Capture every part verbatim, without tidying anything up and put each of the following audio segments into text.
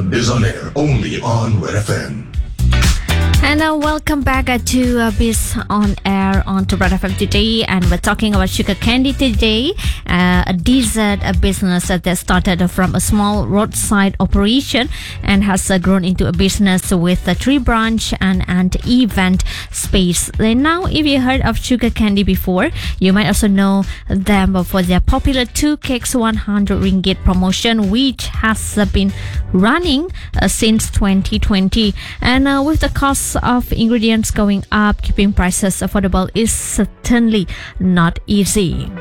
is on air only on Red F M. And uh, welcome back uh, to uh, Biz on Air on to Red F M today, and we're talking about sugar candy today, uh, a dessert a business uh, that started from a small roadside operation and has uh, grown into a business with a tree branch and an event space. And now, if you heard of sugar candy before, you might also know them for their popular two cakes one hundred ringgit promotion, which has uh, been running uh, since twenty twenty. And uh, with the cost of ingredients going up, keeping prices affordable is certainly not easy.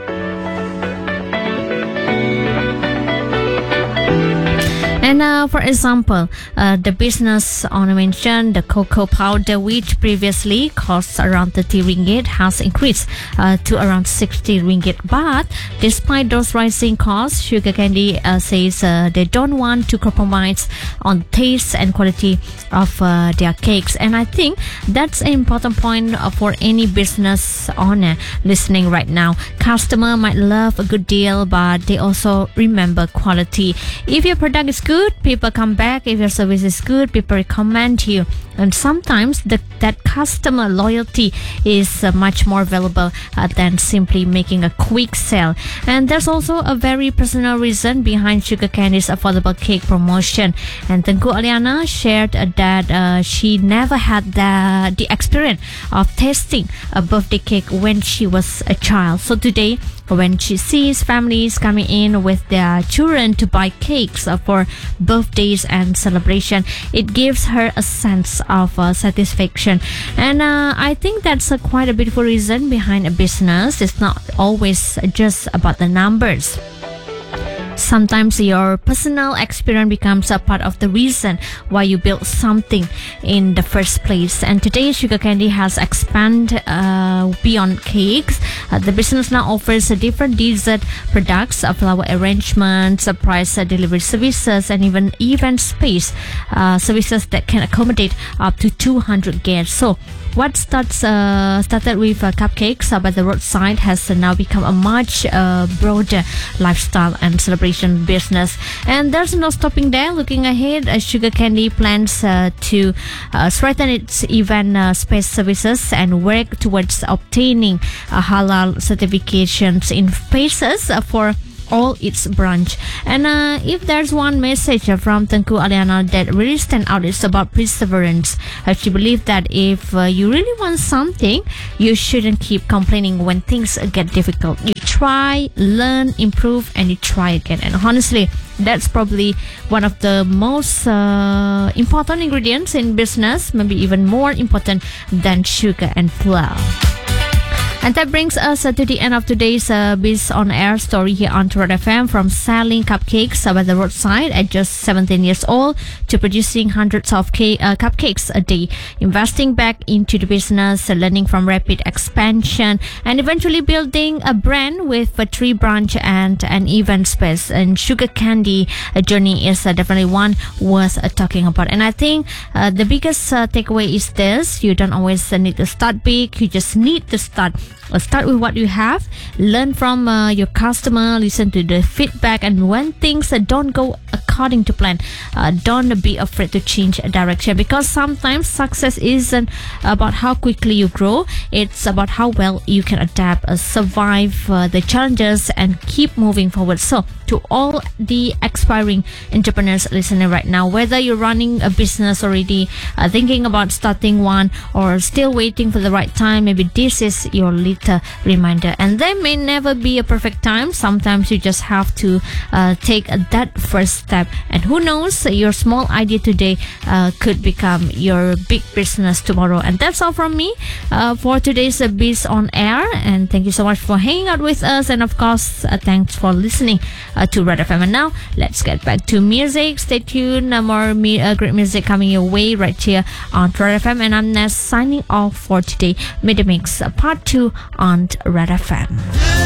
And uh, for example, uh, the business owner mentioned the cocoa powder, which previously cost around thirty ringgit, has increased uh, to around sixty ringgit. But despite those rising costs, Sugar Candy uh, says uh, they don't want to compromise on taste and quality of uh, their cakes. And I think that's an important point uh, for any business owner listening right now. Customer might love a good deal, but they also remember quality. If your product is good, people come back. If your service is good, people recommend you. And sometimes the, that customer loyalty is uh, much more valuable uh, than simply making a quick sale. And there's also a very personal reason behind Sugar Candy's affordable cake promotion. And Tengku Aliana shared uh, that uh, she never had the, the experience of tasting a birthday cake when she was a child. So today, when she sees families coming in with their children to buy cakes uh, for birthdays and celebration, it gives her a sense of uh, satisfaction. And uh, I think that's uh, quite a beautiful reason behind a business. It's not always just about the numbers. Sometimes your personal experience becomes a part of the reason why you built something in the first place. And today, Sugar Candy has expanded uh, beyond cakes. Uh, the business now offers uh, different dessert products, uh, flower arrangements, surprise uh, delivery services, and even event space uh, services that can accommodate up to two hundred guests. So what starts uh, started with uh, cupcakes uh, by the roadside has uh, now become a much uh, broader lifestyle and celebration business. And there's no stopping there. Looking ahead, uh, Sugar Candy plans uh, to uh, strengthen its event uh, space services and work towards obtaining uh, halal certifications in phases uh, for all its branch. And uh, if there's one message uh, from Tengku Aliana that really stand out, it's about perseverance. Uh, she believes that if uh, you really want something, you shouldn't keep complaining when things get difficult. You try, learn, improve, and you try again. And honestly, that's probably one of the most uh, important ingredients in business, maybe even more important than sugar and flour. And that brings us uh, to the end of today's uh, Biz on Air story here on Red F M. From selling cupcakes uh, by the roadside at just seventeen years old to producing hundreds of cake, uh, cupcakes a day, investing back into the business, uh, learning from rapid expansion, and eventually building a brand with a tree branch and an event space. And Sugar Candy uh, journey is uh, definitely one worth uh, talking about. And I think uh, the biggest uh, takeaway is this: you don't always uh, need to start big. You just need to start Uh, start with what you have, learn from uh, your customer, listen to the feedback, and when things uh, don't go according to plan, uh, don't be afraid to change direction, because sometimes success isn't about how quickly you grow, it's about how well you can adapt, uh, survive uh, the challenges, and keep moving forward. So to all the aspiring entrepreneurs listening right now, whether you're running a business already, uh, thinking about starting one, or still waiting for the right time, maybe this is your little reminder. And there may never be a perfect time. Sometimes you just have to uh, take that first step, and who knows, your small idea today uh, could become your big business tomorrow. And that's all from me uh, for today's uh, Biz on Air. And thank you so much for hanging out with us, and of course uh, thanks for listening uh, to Red F M. And now let's get back to music. Stay tuned, uh, more me- uh, great music coming your way right here on Red F M. And I'm Ness signing off for today. Mid Mix uh, part two on Red F M.